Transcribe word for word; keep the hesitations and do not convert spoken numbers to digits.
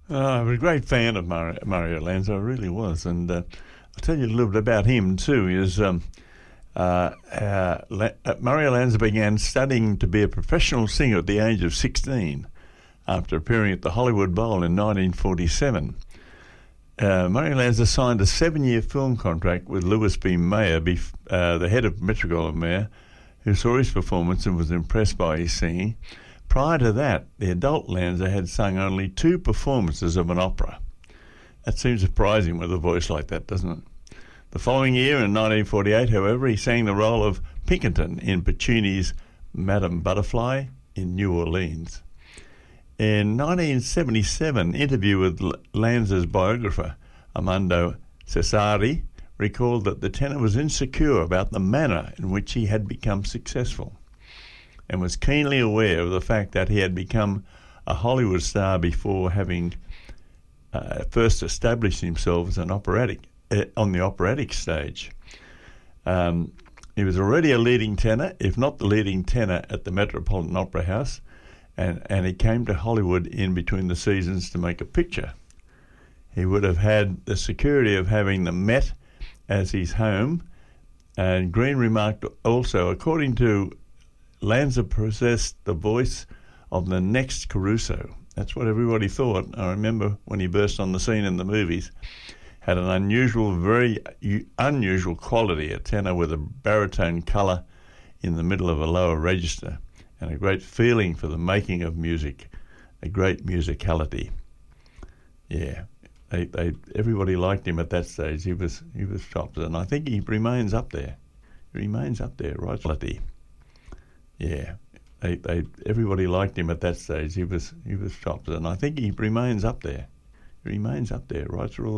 Uh, I was a great fan of Mario, Mario Lanza, I really was. And uh, I'll tell you a little bit about him too. Is um, uh, uh, La- uh, Mario Lanza began studying to be a professional singer at the age of sixteen after appearing at the Hollywood Bowl in nineteen forty-seven. Uh, Mario Lanza signed a seven-year film contract with Louis B. Mayer, bef- uh, the head of Metro-Goldwyn-Mayer, who saw his performance and was impressed by his singing. Prior to that, the adult Lanza had sung only two performances of an opera. That seems surprising with a voice like that, doesn't it? The following year, in nineteen forty-eight, however, he sang the role of Pinkerton in Puccini's Madame Butterfly in New Orleans. In nineteen seventy-seven, an interview with Lanza's biographer, Armando Cesari, recalled that the tenor was insecure about the manner in which he had become successful and was keenly aware of the fact that he had become a Hollywood star before having uh, first established himself as an operatic uh, on the operatic stage. Um, he was already a leading tenor, if not the leading tenor, at the Metropolitan Opera House, and, and he came to Hollywood in between the seasons to make a picture. He would have had the security of having the Met as his home, and Green remarked also, according to Lanza, possessed the voice of the next Caruso. That's what everybody thought. I remember when he burst on the scene in the movies, had an unusual, very unusual quality, a tenor with a baritone colour in the middle of a lower register, and a great feeling for the making of music, a great musicality. Yeah, they, they, everybody liked him at that stage. He was he was tops, and I think he remains up there. He remains up there, right? Yeah, they, they, everybody liked him at that stage. He was he was tops, and I think he remains up there. He remains up there right through all